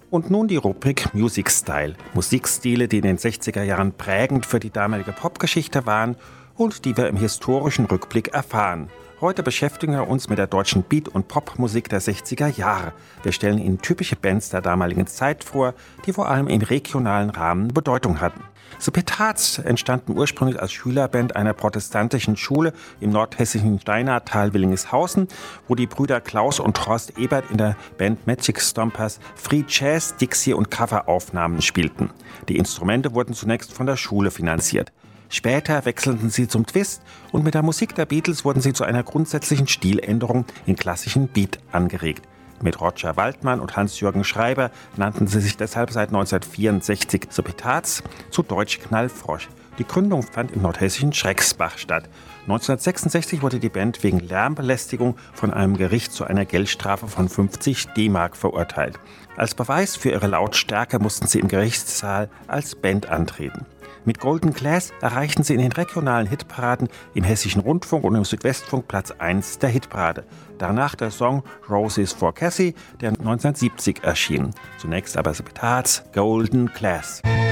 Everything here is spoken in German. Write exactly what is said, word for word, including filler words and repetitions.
Und nun die Rubrik Music Style. Musikstile, die in den sechziger Jahren prägend für die damalige Popgeschichte waren und die wir im historischen Rückblick erfahren. Heute beschäftigen wir uns mit der deutschen Beat- und Popmusik der sechziger Jahre. Wir stellen Ihnen typische Bands der damaligen Zeit vor, die vor allem im regionalen Rahmen Bedeutung hatten. The Petards entstanden ursprünglich als Schülerband einer protestantischen Schule im nordhessischen Steinartal Willingeshausen, wo die Brüder Klaus und Horst Ebert in der Band Magic Stompers Free Jazz, Dixie und Coveraufnahmen spielten. Die Instrumente wurden zunächst von der Schule finanziert. Später wechselten sie zum Twist und mit der Musik der Beatles wurden sie zu einer grundsätzlichen Stiländerung in klassischen Beat angeregt. Mit Roger Waldmann und Hans-Jürgen Schreiber nannten sie sich deshalb seit neunzehnhundertvierundsechzig The Petards, zu Deutsch Knallfrosch. Die Gründung fand im nordhessischen Schrecksbach statt. neunzehnhundertsechsundsechzig wurde die Band wegen Lärmbelästigung von einem Gericht zu einer Geldstrafe von fünfzig D-Mark verurteilt. Als Beweis für ihre Lautstärke mussten sie im Gerichtssaal als Band antreten. Mit Golden Glass erreichten sie in den regionalen Hitparaden im Hessischen Rundfunk und im Südwestfunk Platz eins der Hitparade. Danach der Song Roses for Cassie, der neunzehnhundertsiebzig erschien. Zunächst aber The Petards, Golden Glass.